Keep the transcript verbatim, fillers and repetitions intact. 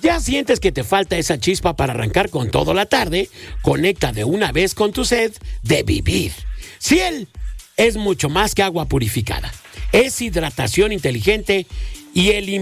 ¿Ya sientes que te falta esa chispa para arrancar con todo la tarde? Conecta de una vez con tu sed de vivir. Ciel es mucho más que agua purificada. Es hidratación inteligente y el